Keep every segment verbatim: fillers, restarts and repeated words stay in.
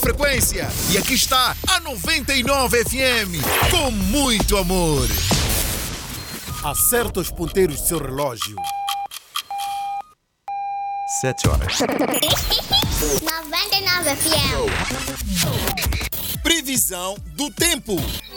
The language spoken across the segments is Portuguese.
frequência. E aqui está a noventa e nove F M, com muito amor. Acerta os ponteiros do seu relógio. Sete horas. noventa e nove F M. Previsão do tempo.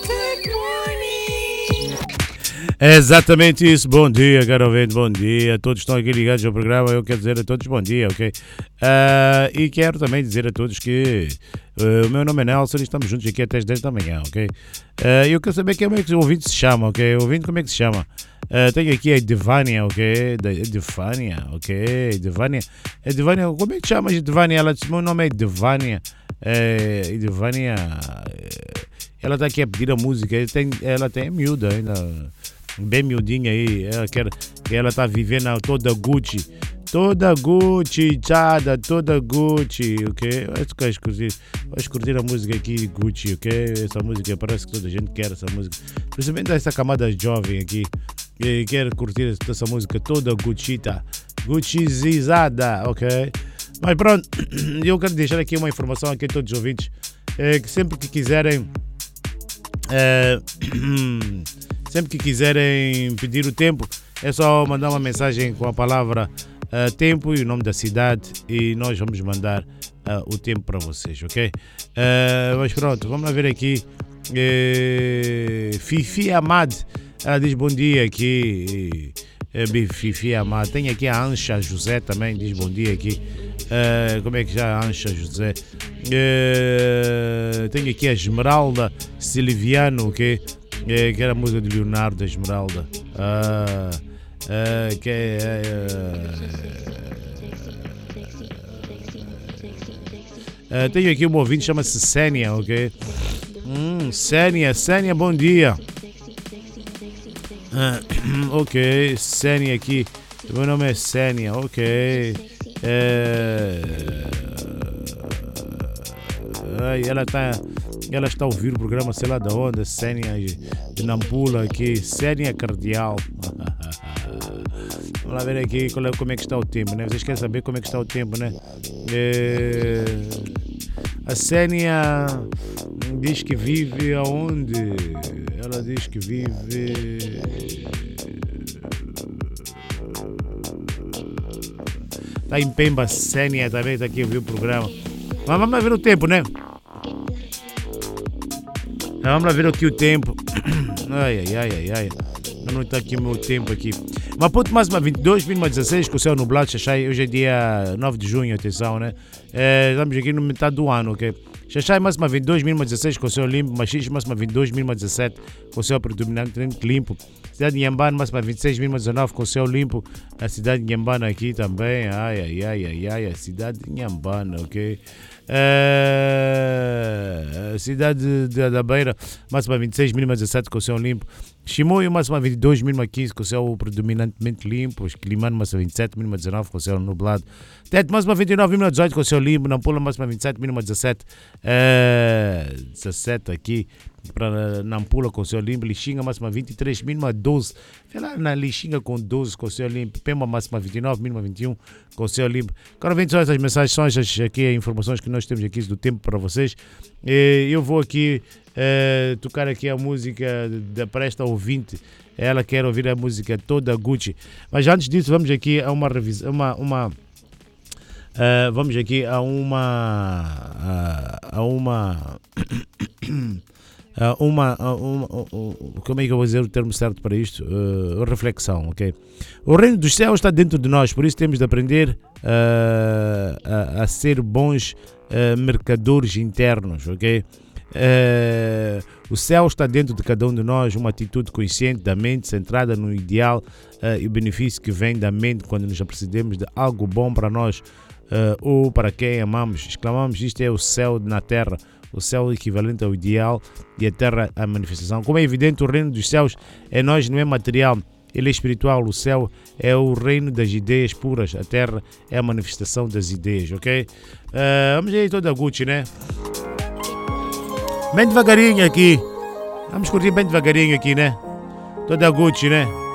É exatamente isso. Bom dia, caro ouvinte, bom dia. Todos estão aqui ligados ao programa. Eu quero dizer a todos bom dia, ok? Uh, e quero também dizer a todos que uh, o meu nome é Nelson e estamos juntos aqui até as dez da manhã, ok? Uh, eu quero saber como é que o ouvinte se chama, ok? O ouvinte como é que se chama? Uh, tenho aqui a Edvânia, ok? Edvânia, ok? Edvânia. Edvânia, como é que chamas Edvânia? Ela disse, meu nome é Edvânia. Uh, Edvânia, ela está aqui a pedir a música. Ela tem, ela tem miúda ainda. Bem miudinha aí, ela quer, ela tá vivendo toda Gucci, toda Gucci, chada, toda Gucci, ok? Vais curtir, vais curtir a música aqui, Gucci, ok? Essa música parece que toda a gente quer essa música, principalmente essa camada jovem aqui, que quer curtir essa música toda Gucci-ta, Gucci-zizada, ok? Mas pronto, eu quero deixar aqui uma informação aqui a todos os ouvintes, é, que sempre que quiserem... É, Sempre que quiserem pedir o tempo, é só mandar uma mensagem com a palavra uh, tempo e o nome da cidade e nós vamos mandar uh, o tempo para vocês, ok? Uh, mas pronto, vamos lá ver aqui. Uh, Fifi Amad, ela diz bom dia aqui. Uh, Fifi Amad. Tem aqui a Ancha José também, diz bom dia aqui. Uh, como é que já a Ancha José? Uh, tem aqui a Esmeralda Silviano, ok? É, que era a música de Leonardo da Esmeralda. Ah, ah, que é, ah, tenho aqui um ouvinte, chama-se Sénia, ok? Hum, Sénia, Sénia, bom dia. Ah, ok, Sénia aqui. Meu nome é Sénia, ok. É, ai, ela está. Ela está a ouvir o programa, sei lá de onde, Sénia de Nampula aqui, Sénia Cardial. Vamos lá ver aqui qual é, como é que está o tempo, né? Vocês querem saber como é que está o tempo, né? É... A Sénia diz que vive aonde? Ela diz que vive... Está em Pemba, Sénia também está aqui a ouvir o programa. Mas vamos lá ver o tempo, né? Vamos lá ver aqui o tempo. Ai, ai, ai, ai, ai. Não está aqui o meu tempo aqui. Maputo máxima vinte e dois, mínima dezesseis, com o céu nublado, Xaxai. Hoje é dia nove de junho, atenção, né? É, estamos aqui no metade do ano, ok? Xaxai máxima vinte e dois, mínima dezesseis, com o céu limpo. Machixe máxima vinte e dois, mínima dezessete, com o céu predominantemente limpo. Cidade de Inhambane máxima vinte e seis, mínima dezanove, com o céu limpo. A cidade de Inhambane aqui também. Ai, ai, ai, ai, ai. A cidade de Inhambane, ok? Uh, cidade de, da Beira, máxima vinte e seis, mínima dezessete, com o céu limpo. Chimoio, máxima vinte e dois, mínima quinze, com o céu predominantemente limpo. Esquilimano, máxima vinte e sete, mínima dezanove, com o céu nublado. Tete, máxima vinte e nove, mínima dezoito, com o céu limpo. Nampula, máxima vinte e sete, mínima dezessete, uh, dezessete aqui para Nampula, com o céu limpo. Lixinga, máxima vinte e três, mínima doze. Vê lá na Lixinga com doze, com o céu limpo. Pemba, máxima vinte e nove, mínima vinte e um, com o céu limpo. Agora vem só essas mensagens, são essas aqui as informações que nós temos aqui do tempo para vocês. Eu vou aqui uh, tocar aqui a música da, para esta ouvinte. Ela quer ouvir a música toda Gucci. Mas antes disso, vamos aqui a uma revisão, uma, uma uh, vamos aqui a uma uh, a uma Uh, uma, uh, uma uh, uh, como é que eu vou dizer o termo certo para isto? Uh, reflexão, ok? O reino dos céus está dentro de nós, por isso temos de aprender uh, a, a ser bons uh, mercadores internos, ok? Uh, o céu está dentro de cada um de nós, uma atitude consciente da mente, centrada no ideal uh, e o benefício que vem da mente quando nos apercebemos de algo bom para nós uh, ou para quem amamos. Exclamamos, isto é o céu na terra. O céu é equivalente ao ideal e a terra à manifestação. Como é evidente, o reino dos céus é nós, não é material, ele é espiritual. O céu é o reino das ideias puras, a terra é a manifestação das ideias, ok? Uh, vamos aí toda a Gucci, né? Bem devagarinho aqui. Vamos curtir bem devagarinho aqui, né? Toda a Gucci, né?